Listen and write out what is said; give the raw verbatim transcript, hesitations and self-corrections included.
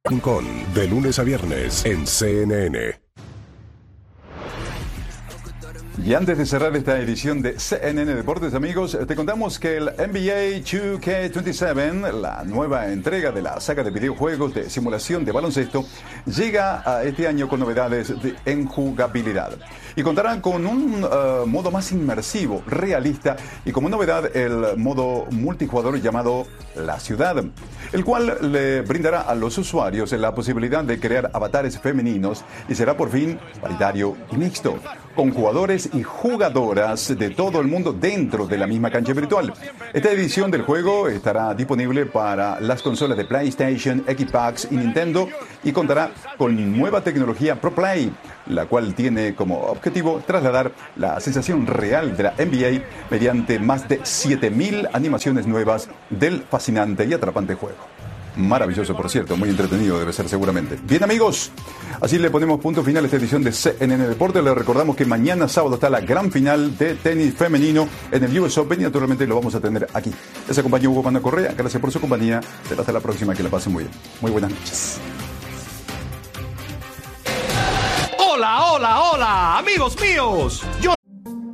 Con de lunes a viernes en C N N. Y antes de cerrar esta edición de C N N Deportes, amigos, te contamos que el N B A dos K veintisiete, la nueva entrega de la saga de videojuegos de simulación de baloncesto, llega a este año con novedades de enjugabilidad. Y contarán con un uh, modo más inmersivo, realista, y como novedad el modo multijugador llamado La Ciudad, el cual le brindará a los usuarios la posibilidad de crear avatares femeninos y será por fin paritario y mixto, con jugadores y jugadoras de todo el mundo dentro de la misma cancha virtual. Esta edición del juego estará disponible para las consolas de PlayStation, Xbox y Nintendo y contará con nueva tecnología ProPlay, la cual tiene como objetivo trasladar la sensación real de la N B A mediante más de siete mil animaciones nuevas del fascinante y atrapante juego. Maravilloso, por cierto, muy entretenido debe ser seguramente. Bien, amigos, así le ponemos punto final a esta edición de C N N Deportes. Les recordamos que mañana sábado está la gran final de tenis femenino en el U S Open y naturalmente lo vamos a tener aquí. Les acompaña Hugo Panda Correa, gracias por su compañía. Será hasta la próxima, que la pasen muy bien. Muy buenas noches. Hola, hola, hola, amigos míos. Yo